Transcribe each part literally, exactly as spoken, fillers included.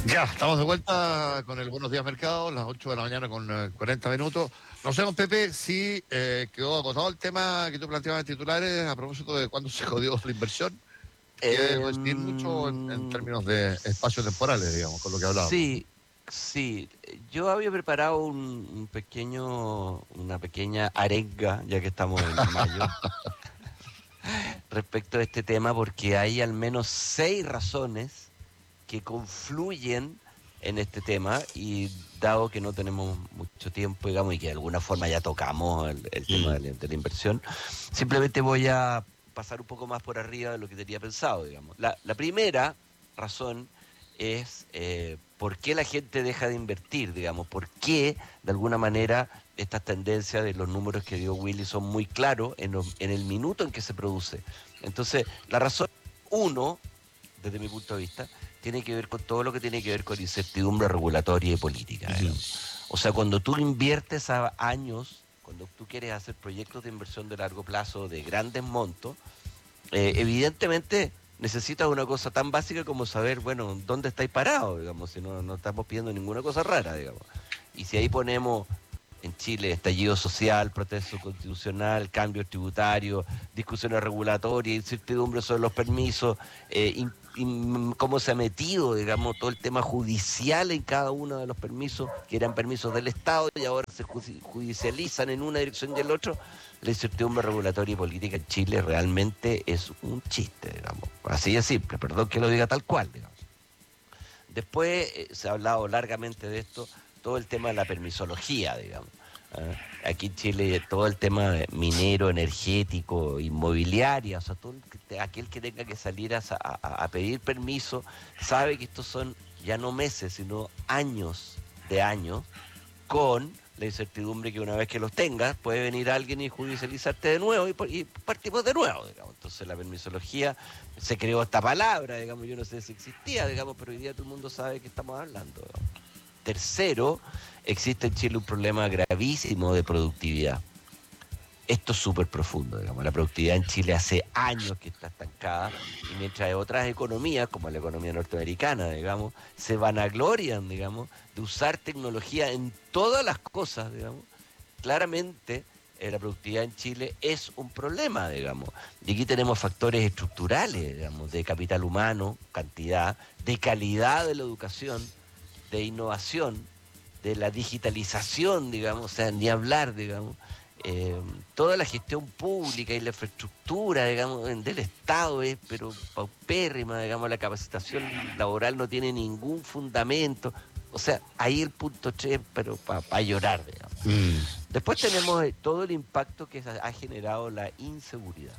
Ya, estamos de vuelta con el Buenos Días Mercado, las ocho de la mañana con eh, cuarenta minutos. No sé, don Pepe, si eh, quedó agotado el tema que tú planteabas en titulares a propósito de cuándo se jodió la inversión, que Eh, coincidir mucho en, en términos de espacios temporales, digamos, con lo que hablábamos. sí, sí. Yo había preparado un, un pequeño, una pequeña arenga, ya que estamos en mayo, respecto a este tema, porque hay al menos seis razones que confluyen en este tema y dado que no tenemos mucho tiempo, digamos, y que de alguna forma ya tocamos el, el tema Mm. de la, de la inversión, simplemente voy a pasar un poco más por arriba de lo que tenía pensado, digamos. La, la primera razón es eh, por qué la gente deja de invertir, digamos, por qué de alguna manera estas tendencias de los números que dio Willy son muy claros en, los- en el minuto en que se produce. Entonces, la razón uno, desde mi punto de vista, tiene que ver con todo lo que tiene que ver con incertidumbre regulatoria y política, Ujú. digamos. O sea, cuando tú inviertes a años, cuando tú quieres hacer proyectos de inversión de largo plazo, de grandes montos, eh, evidentemente necesitas una cosa tan básica como saber, bueno, dónde estáis parados, digamos, si no, no estamos pidiendo ninguna cosa rara, digamos. Y si ahí ponemos en Chile estallido social, proceso constitucional, cambios tributarios, discusiones regulatorias, incertidumbre sobre los permisos, eh, in- in- cómo se ha metido, digamos, todo el tema judicial en cada uno de los permisos, que eran permisos del Estado y ahora se ju- judicializan en una dirección y en la otra. La incertidumbre regulatoria y política en Chile realmente es un chiste, digamos. Así de simple, perdón que lo diga tal cual, digamos. Después eh, se ha hablado largamente de esto, todo el tema de la permisología, digamos. ¿Ah? Aquí en Chile todo el tema de minero, energético, inmobiliaria, o sea, todo el que- aquel que tenga que salir a, sa- a- a pedir permiso sabe que estos son ya no meses, sino años de años con la incertidumbre que una vez que los tengas puede venir alguien y judicializarte de nuevo y, por- y partimos de nuevo, digamos. Entonces la permisología, se creó esta palabra, digamos, yo no sé si existía, digamos, pero hoy día todo el mundo sabe de qué estamos hablando, digamos. Tercero, existe en Chile un problema gravísimo de productividad. Esto es súper profundo, digamos. La productividad en Chile hace años que está estancada y mientras otras economías, como la economía norteamericana, digamos, se vanaglorian, digamos, de usar tecnología en todas las cosas, digamos, claramente eh, la productividad en Chile es un problema, digamos. Y aquí tenemos factores estructurales, digamos, de capital humano, cantidad, de calidad de la educación, de innovación, de la digitalización, digamos, o sea, ni hablar, digamos, eh, toda la gestión pública y la infraestructura, digamos, en- del Estado es, pero paupérrima, digamos, la capacitación laboral no tiene ningún fundamento. O sea, ahí el punto tres, pero para llorar, digamos. Mm. Después tenemos eh, todo el impacto que ha ha generado la inseguridad.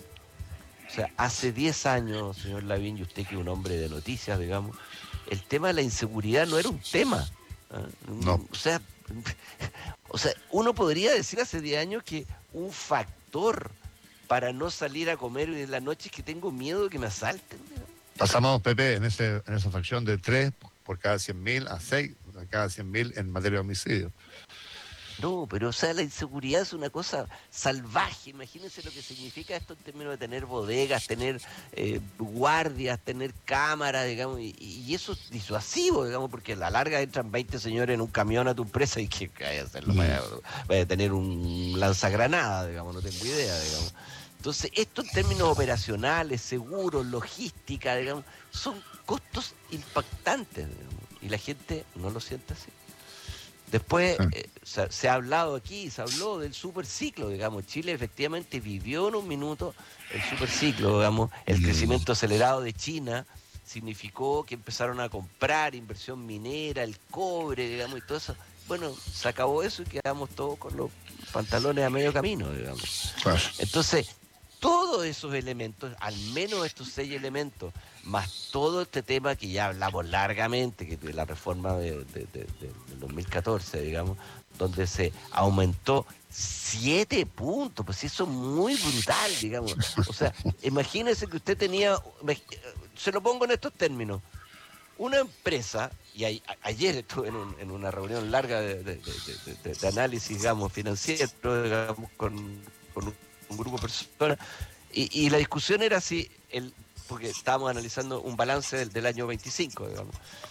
O sea, hace diez años, señor Lavín, y usted que es un hombre de noticias, digamos, el tema de la inseguridad no era un tema. ¿Ah? No. Mm, O sea, o sea, uno podría decir hace diez años que un factor para no salir a comer en la noche es que tengo miedo de que me asalten, digamos. Pasamos, Pepe, en, ese, en esa fracción de tres por cada cien mil a seis por cada cien mil en materia de homicidio. No, pero o sea, la inseguridad es una cosa salvaje. Imagínense lo que significa esto en términos de tener bodegas, tener eh, guardias, tener cámaras, digamos, y, y eso es disuasivo, digamos, porque a la larga entran veinte señores en un camión a tu empresa y que vaya a hacerlo, Mm. vaya, vaya a tener un lanzagranada, digamos, no tengo idea, digamos. Entonces, esto en términos operacionales, seguros, logística, digamos, son costos impactantes, digamos, y la gente no lo siente así. Después Ah. eh, se, se ha hablado aquí, se habló del superciclo, digamos. Chile efectivamente vivió en un minuto el superciclo, digamos. El Mm. crecimiento acelerado de China significó que empezaron a comprar inversión minera, el cobre, digamos, y todo eso. Bueno, se acabó eso y quedamos todos con los pantalones a medio camino, digamos. Claro. Entonces, todos esos elementos, al menos estos seis elementos, más todo este tema que ya hablamos largamente, que de la reforma de, de- de- de- del dos mil catorce, digamos, donde se aumentó siete puntos, pues eso es muy brutal, digamos. O sea, imagínese que usted tenía, se lo pongo en estos términos, una empresa, y a- ayer estuve en, un- en una reunión larga de, de- de- de- de- de análisis, digamos, financiero, digamos, con, con un, un grupo de personas, y, y la discusión era si, el, porque estábamos analizando un balance del, del año veinticinco, digamos,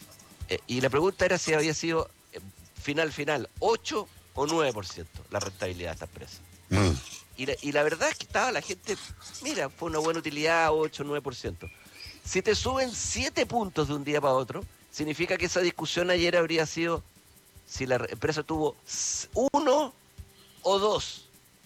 Eh, y la pregunta era si había sido eh, final, final, ocho o nueve por ciento la rentabilidad de esta empresa. Mm. Y la, y la verdad es que estaba la gente, mira, fue una buena utilidad, ocho o nueve por ciento. Si te suben siete puntos de un día para otro, significa que esa discusión ayer habría sido si la empresa tuvo uno o dos.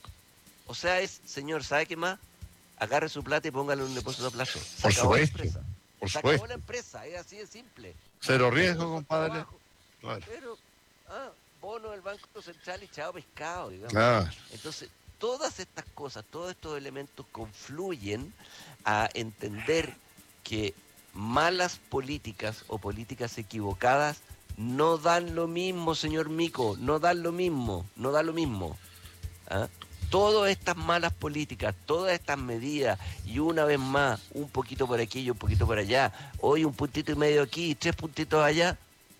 O sea, es, señor, ¿sabe qué más? Agarre su plata y póngale un depósito a plazo. Se Por acabó la supuesto, empresa. por Se acabó supuesto. la empresa, es así de simple. Cero Pero riesgo, por compadre. trabajo, Claro. Pero, ah, bono del Banco Central y chao pescado, digamos. Claro. Entonces, todas estas cosas, todos estos elementos confluyen a entender que malas políticas o políticas equivocadas no dan lo mismo, señor Mico, no dan lo mismo, no dan lo mismo. ¿Ah? Todas estas malas políticas, todas estas medidas, y una vez más, un poquito por aquí y un poquito por allá, hoy un puntito y medio aquí y tres puntitos allá,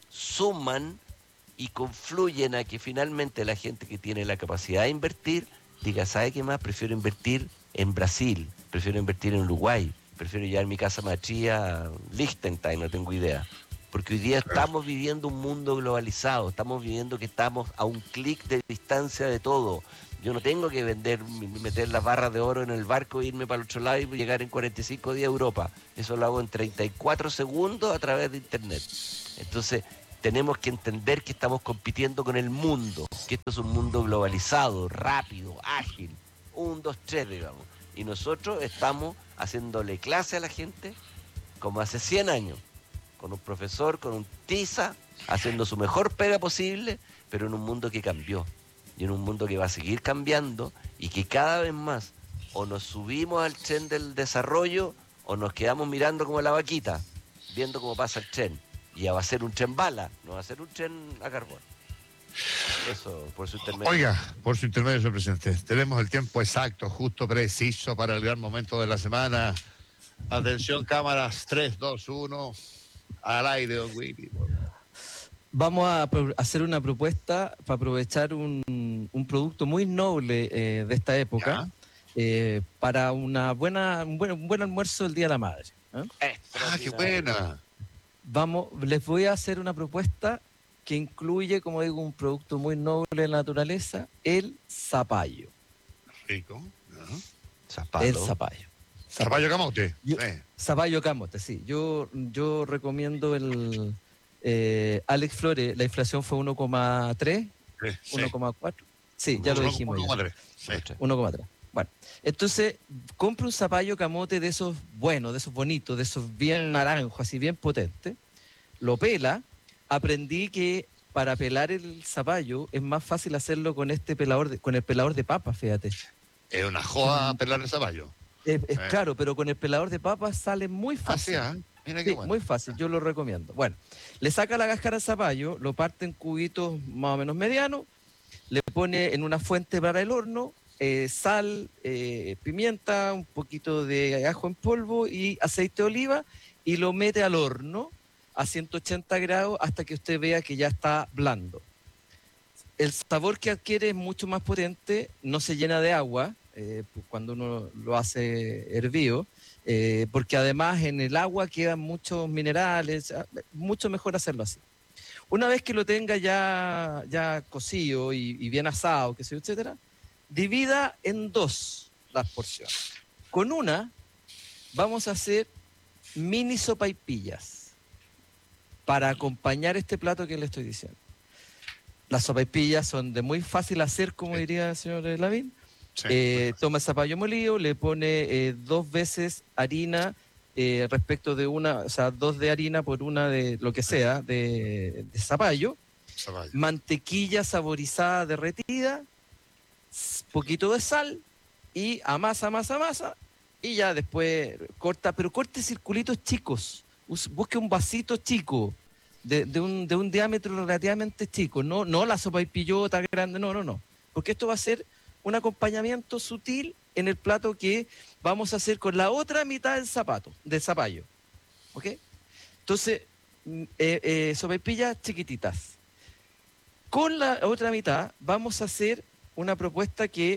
suman y confluyen a que finalmente la gente que tiene la capacidad de invertir diga, ¿sabe qué más? Prefiero invertir en Brasil, prefiero invertir en Uruguay, prefiero llevar mi casa matriz a Liechtenstein, no tengo idea. Porque hoy día estamos viviendo un mundo globalizado, estamos viviendo que estamos a un clic de distancia de todo. Yo no tengo que vender, meter las barras de oro en el barco, irme para el otro lado y llegar en cuarenta y cinco días a Europa. Eso lo hago en treinta y cuatro segundos a través de internet. Entonces, tenemos que entender que estamos compitiendo con el mundo, que esto es un mundo globalizado, rápido, ágil, un, dos, tres, digamos. Y nosotros estamos haciéndole clase a la gente como hace cien años, con un profesor, con un tiza, haciendo su mejor pega posible, pero en un mundo que cambió, y en un mundo que va a seguir cambiando, y que cada vez más o nos subimos al tren del desarrollo, o nos quedamos mirando como la vaquita, viendo cómo pasa el tren. Y va a ser un tren bala, no va a ser un tren a carbón. Eso, por su intermedio. Oiga, por su intermedio, señor presidente, tenemos el tiempo exacto, justo, preciso para el gran momento de la semana. Atención, cámaras, tres, dos, uno, al aire, don Willy. Vamos a hacer una propuesta para aprovechar un, un producto muy noble eh, de esta época eh, para una buena, un, buen, un buen almuerzo el Día de la Madre. ¿eh? Ah, qué buena. Vamos, les voy a hacer una propuesta que incluye, como digo, un producto muy noble de la naturaleza, el zapallo. Rico. Uh-huh. Zapallo. El zapallo. Zapallo camote. Yo, eh. Zapallo camote, sí. Yo, yo recomiendo el eh, Alex Flores, la inflación fue uno coma tres, Sí. uno coma cuatro. Sí, ya uno, lo dijimos. uno coma tres. Sí. uno coma tres. Bueno, entonces, compra un zapallo camote de esos buenos, de esos bonitos, de esos bien naranjos, así bien potentes. Lo pela. Aprendí que para pelar el zapallo es más fácil hacerlo con este pelador, de, con el pelador de papas, fíjate. Es una joda pelar el zapallo. Es, es eh. claro, pero con el pelador de papas sale muy fácil. Ah, sí, ¿eh? Mira qué sí, bueno. muy fácil, yo lo recomiendo. Bueno, le saca la cáscara al zapallo, lo parte en cubitos más o menos medianos, le pone en una fuente para el horno, eh, sal, eh, pimienta, un poquito de ajo en polvo y aceite de oliva y lo mete al horno a ciento ochenta grados hasta que usted vea que ya está blando. El sabor que adquiere es mucho más potente, no se llena de agua eh, cuando uno lo hace hervido, eh, porque además en el agua quedan muchos minerales, mucho mejor hacerlo así. Una vez que lo tenga ya, ya cocido y, y bien asado, qué sé yo, etcétera, divida en dos las porciones. Con una vamos a hacer mini sopaipillas para acompañar este plato que le estoy diciendo. Las sopaipillas son de muy fácil hacer, como sí. diría el señor Lavín. Sí, eh, toma el zapallo molido, le pone eh, dos veces harina eh, respecto de una, o sea, dos de harina por una de lo que sea, de, de zapallo. zapallo. Mantequilla saborizada derretida, poquito de sal y amasa, amasa, amasa. Y ya después corta, pero corte circulitos chicos. Busque un vasito chico, de, de, un, de un diámetro relativamente chico, no, no la sopaipillota grande, no, no, no. Porque esto va a ser un acompañamiento sutil en el plato que vamos a hacer con la otra mitad del zapato, del zapallo. ¿Ok? Entonces, eh, eh, sopaipillas chiquititas. Con la otra mitad vamos a hacer una propuesta que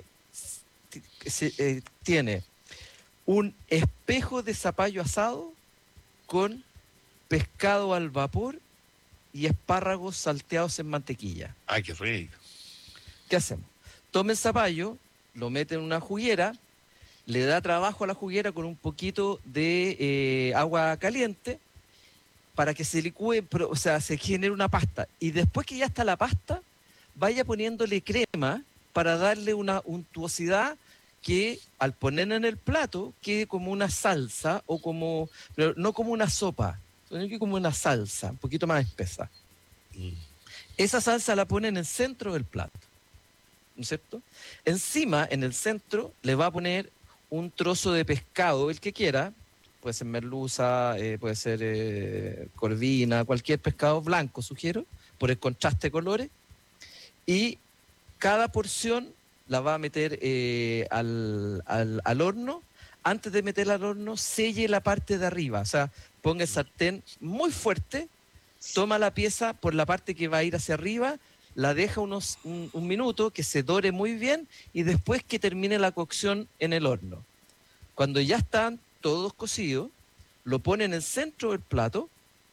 se, eh, tiene un espejo de zapallo asado con pescado al vapor y espárragos salteados en mantequilla. Ay, qué rico. ¿Qué hacemos? Toma el zapallo, lo mete en una juguera, le da trabajo a la juguera con un poquito de eh, agua caliente para que se licúe, o sea, se genere una pasta. Y después que ya está la pasta, vaya poniéndole crema para darle una untuosidad que al ponerla en el plato quede como una salsa o como, no como una sopa, sino que como una salsa, un poquito más espesa. Mm. Esa salsa la pone en el centro del plato, ¿no es cierto? Encima, en el centro, le va a poner un trozo de pescado, el que quiera, puede ser merluza, eh, puede ser eh, corvina, cualquier pescado blanco, sugiero, por el contraste de colores, y cada porción la va a meter eh, al, al, al horno. Antes de meterla al horno, selle la parte de arriba, o sea, ponga el sartén muy fuerte, toma la pieza por la parte que va a ir hacia arriba, la deja unos un, un minuto, que se dore muy bien, y después que termine la cocción en el horno. Cuando ya están todos cocidos, lo pone en el centro del plato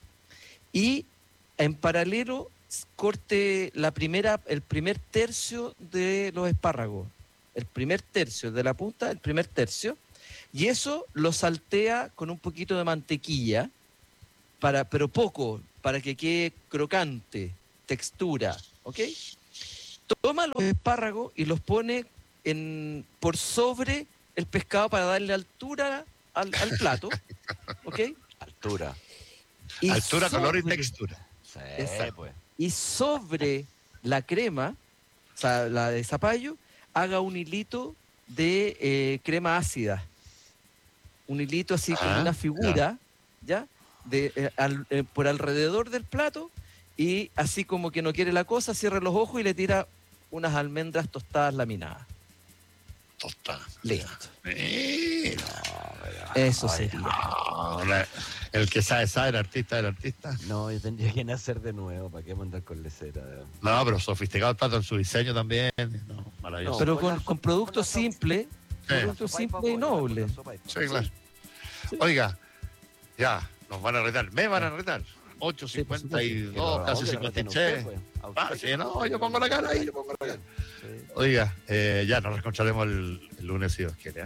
y en paralelo corte la primera, el primer tercio de los espárragos, el primer tercio de la punta, el primer tercio, y eso lo saltea con un poquito de mantequilla, para, pero poco, para que quede crocante, textura, ¿ok? Toma los espárragos y los pone en, por sobre el pescado para darle altura al, al plato, ¿ok? Altura. Y altura, sobre, color y textura. Sí, pues. Y sobre la crema, o sea, la de zapallo, haga un hilito de eh, crema ácida. Un hilito así, ah, como una figura, ¿ya? De, eh, al, eh, por alrededor del plato, y así como que no quiere la cosa, cierra los ojos y le tira unas almendras tostadas laminadas. Tostadas. Listo. Mira. Eso sería. No, el que sabe, sabe, el artista del artista. No, yo tendría que nacer de nuevo, ¿para qué mandar con lecera? No, pero sofisticado el plato en su diseño también. No, maravilloso. No, pero con, con productos simples, sí. productos simples y nobles. Sí, claro. Sí. Oiga, ya, nos van a retar, me van a retar. ocho cincuenta y dos, casi cincuenta y tres. Ah, sí, no, yo pongo la cara ahí, yo pongo la cara. Sí. Oiga, eh, ya nos reencontraremos el, el lunes si Dios quiere, ¿eh?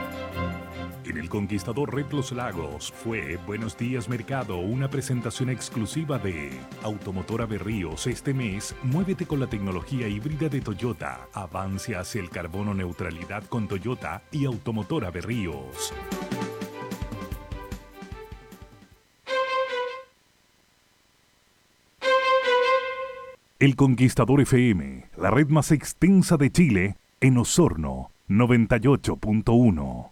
En El Conquistador Red Los Lagos fue Buenos Días Mercado, una presentación exclusiva de Automotora Berríos. Este mes, muévete con la tecnología híbrida de Toyota. Avance hacia el carbono neutralidad con Toyota y Automotora Berríos. El Conquistador F M, la red más extensa de Chile, en Osorno, noventa y ocho punto uno.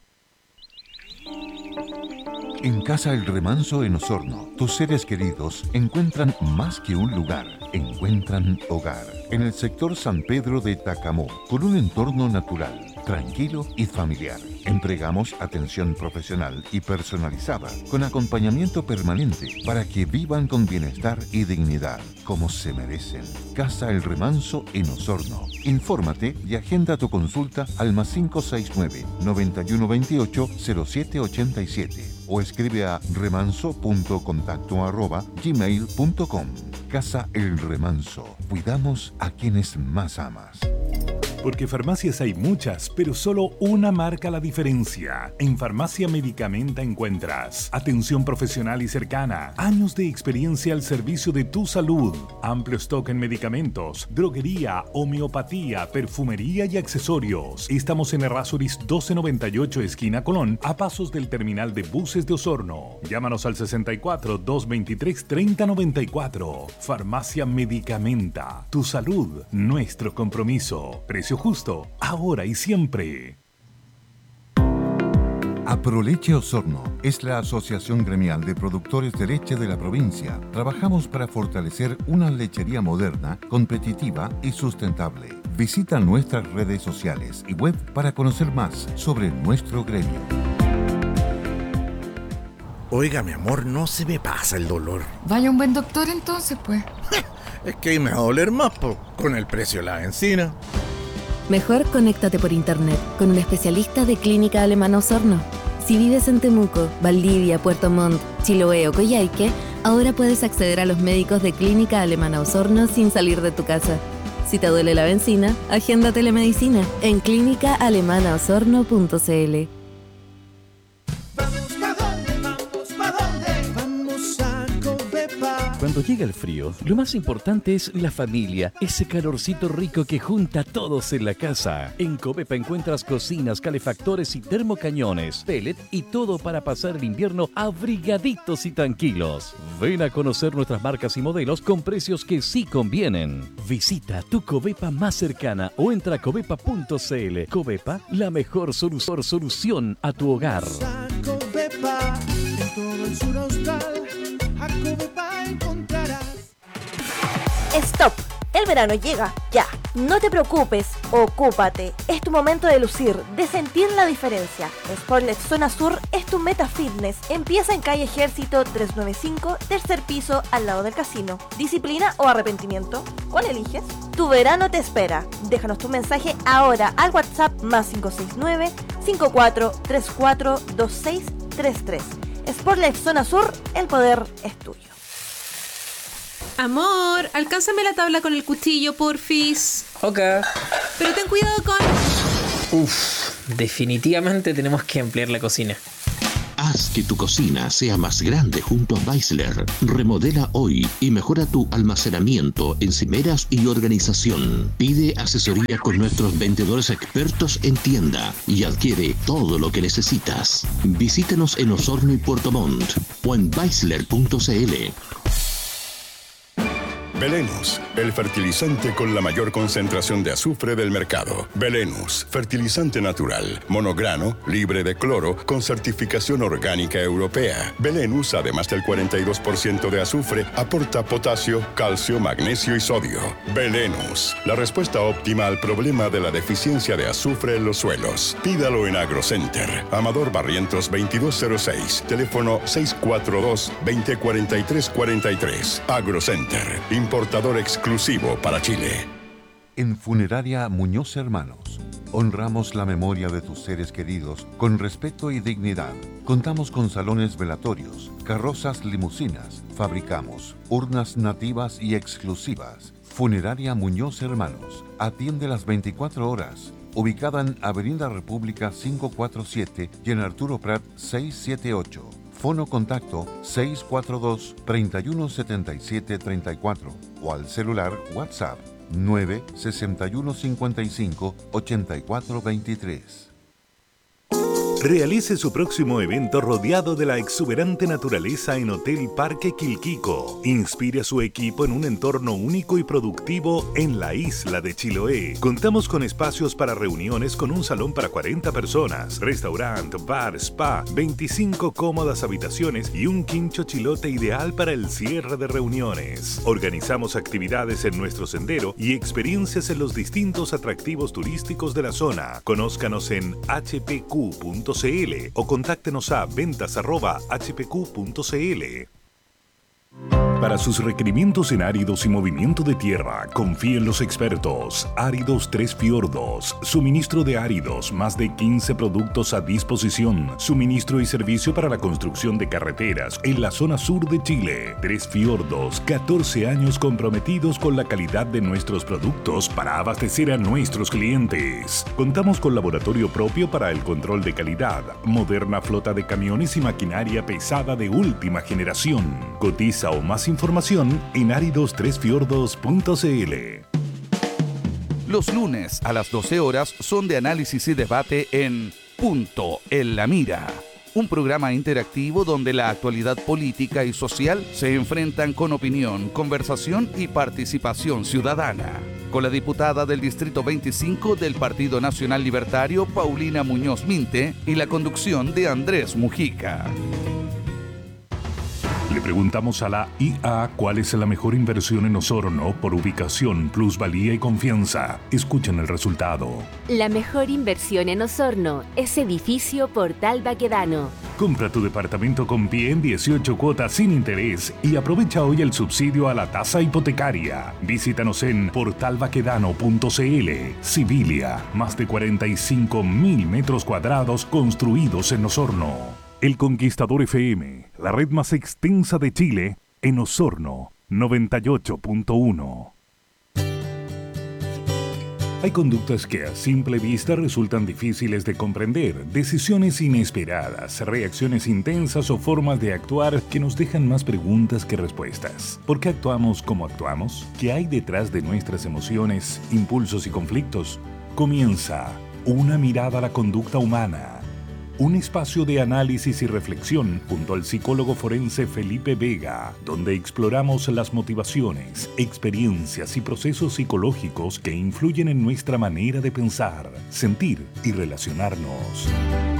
En Casa El Remanso en Osorno, tus seres queridos encuentran más que un lugar, encuentran hogar. En el sector San Pedro de Tacamó, con un entorno natural, tranquilo y familiar. Entregamos atención profesional y personalizada, con acompañamiento permanente, para que vivan con bienestar y dignidad, como se merecen. Casa El Remanso en Osorno. Infórmate y agenda tu consulta al más cinco seis nueve, noventa y uno veintiocho, cero siete ochenta y siete o escribe a remanso punto contacto arroba gmail punto com. Casa El Remanso. Cuidamos a quienes más amas. Porque farmacias hay muchas, pero solo una marca la diferencia. En Farmacia Medicamenta encuentras atención profesional y cercana, años de experiencia al servicio de tu salud, amplio stock en medicamentos, droguería, homeopatía, perfumería y accesorios. Estamos en Errázuriz doce noventa y ocho, esquina Colón, a pasos del terminal de buses de Osorno. Llámanos al sesenta y cuatro, doscientos veintitrés, treinta noventa y cuatro. Farmacia Medicamenta. Tu salud, nuestro compromiso. Precio justo, ahora y siempre. Aproleche Osorno es la asociación gremial de productores de leche de la provincia. Trabajamos para fortalecer una lechería moderna, competitiva y sustentable. Visita nuestras redes sociales y web para conocer más sobre nuestro gremio. Oiga, mi amor, no se me pasa el dolor. Vaya un buen doctor entonces, pues. Es que ahí me va a doler más, po, con el precio de la encina. Mejor conéctate por internet con un especialista de Clínica Alemana Osorno. Si vives en Temuco, Valdivia, Puerto Montt, Chiloé o Coyhaique, Ahora puedes acceder a los médicos de Clínica Alemana Osorno sin salir de tu casa. Si te duele la benzina, agenda telemedicina en clínica alemana osorno punto c l. Cuando llega el frío, lo más importante es la familia, ese calorcito rico que junta a todos en la casa. En Covepa encuentras cocinas, calefactores y termocañones, pellet y todo para pasar el invierno abrigaditos y tranquilos. Ven a conocer nuestras marcas y modelos con precios que sí convienen. Visita tu Covepa más cercana o entra a covepa punto c l. Covepa, la mejor solu- solución a tu hogar. Covepa, en todo el sur austral, a Covepa encontrarás. ¡Stop! El verano llega, ya. No te preocupes, ocúpate. Es tu momento de lucir, de sentir la diferencia. Sportlet Zona Sur es tu meta fitness. Empieza en calle Ejército trescientos noventa y cinco, tercer piso, al lado del casino. ¿Disciplina o arrepentimiento? ¿Cuál eliges? Tu verano te espera. Déjanos tu mensaje ahora al WhatsApp más cinco seis nueve, cinco cuatro tres cuatro, dos seis tres tres. Sportlet Zona Sur, el poder es tuyo. Amor, alcánzame la tabla con el cuchillo, porfis. Ok. Pero ten cuidado con... Uf, definitivamente tenemos que ampliar la cocina. Haz que tu cocina sea más grande junto a Weissler. Remodela hoy y mejora tu almacenamiento, encimeras y organización. Pide asesoría con nuestros vendedores expertos en tienda y adquiere todo lo que necesitas. Visítanos en Osorno y Puerto Montt o en weissler punto c l. Belenus, el fertilizante con la mayor concentración de azufre del mercado. Belenus, fertilizante natural, monograno, libre de cloro, con certificación orgánica europea. Belenus, además del cuarenta y dos por ciento de azufre, aporta potasio, calcio, magnesio y sodio. Belenus, la respuesta óptima al problema de la deficiencia de azufre en los suelos. Pídalo en AgroCenter. Amador Barrientos veintidós cero seis, teléfono seis cuatro dos, dos cero cuatro tres cuatro tres. AgroCenter, importador exclusivo para Chile. En Funeraria Muñoz Hermanos, honramos la memoria de tus seres queridos con respeto y dignidad. Contamos con salones velatorios, carrozas limusinas, fabricamos urnas nativas y exclusivas. Funeraria Muñoz Hermanos, atiende las veinticuatro horas. Ubicada en Avenida República quinientos cuarenta y siete y en Arturo Prat seiscientos setenta y ocho. Fono contacto seis cuatro dos, tres uno siete siete tres cuatro o al celular WhatsApp nueve seis uno cinco cinco ocho cuatro dos tres. Realice su próximo evento rodeado de la exuberante naturaleza en Hotel Parque Quilquico. Inspire a su equipo en un entorno único y productivo en la isla de Chiloé. Contamos con espacios para reuniones con un salón para cuarenta personas, restaurante, bar, spa, veinticinco cómodas habitaciones y un quincho chilote ideal para el cierre de reuniones. Organizamos actividades en nuestro sendero y experiencias en los distintos atractivos turísticos de la zona. Conózcanos en h p q punto c l o contáctenos a ventas arroba h p q punto c l. Para sus requerimientos en áridos y movimiento de tierra, confíe en los expertos. Áridos Tres Fiordos. Suministro de áridos, más de quince productos a disposición. Suministro y servicio para la construcción de carreteras en la zona sur de Chile. Tres Fiordos, catorce años comprometidos con la calidad de nuestros productos para abastecer a nuestros clientes. Contamos con laboratorio propio para el control de calidad, moderna flota de camiones y maquinaria pesada de última generación. Cotiza o más información en áridos tres fiordos punto c l. Los lunes a las doce horas son de análisis y debate en Punto en la Mira, un programa interactivo donde la actualidad política y social se enfrentan con opinión, conversación y participación ciudadana. Con la diputada del Distrito veinticinco del Partido Nacional Libertario, Paulina Muñoz Minte, y la conducción de Andrés Mujica. Le preguntamos a la I A cuál es la mejor inversión en Osorno por ubicación, plusvalía y confianza. Escuchen el resultado. La mejor inversión en Osorno es Edificio Portal Baquedano. Compra tu departamento con pie en dieciocho cuotas sin interés y aprovecha hoy el subsidio a la tasa hipotecaria. Visítanos en portal baquedano punto c l. Civilia, más de cuarenta y cinco mil metros cuadrados construidos en Osorno. El Conquistador F M, la red más extensa de Chile, en Osorno noventa y ocho punto uno. Hay conductas que a simple vista resultan difíciles de comprender, decisiones inesperadas, reacciones intensas o formas de actuar que nos dejan más preguntas que respuestas. ¿Por qué actuamos como actuamos? ¿Qué hay detrás de nuestras emociones, impulsos y conflictos? Comienza Una mirada a la conducta humana. Un espacio de análisis y reflexión junto al psicólogo forense Felipe Vega, donde exploramos las motivaciones, experiencias y procesos psicológicos que influyen en nuestra manera de pensar, sentir y relacionarnos.